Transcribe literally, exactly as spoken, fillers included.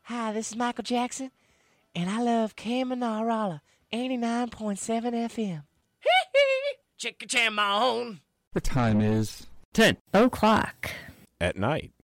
Hi, this is Michael Jackson, and I love Kamanarala, eighty-nine point seven F M. Check your jam on. The time is ten o'clock at night.